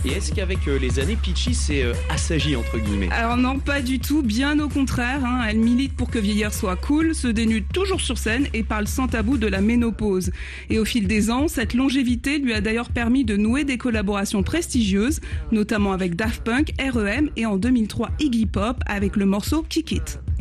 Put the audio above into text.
Et est-ce qu'avec les années, Peachy s'est assagi entre guillemets? Alors non, pas du tout, bien au contraire. Elle milite pour que vieillir soit cool, se dénude toujours sur scène et parle sans tabou de la ménopause. Et au fil des ans, cette longévité lui a d'ailleurs permis de nouer des collaborations prestigieuses, notamment avec Daft Punk, R.E.M. et en 2003 Iggy Pop avec le morceau Kick It.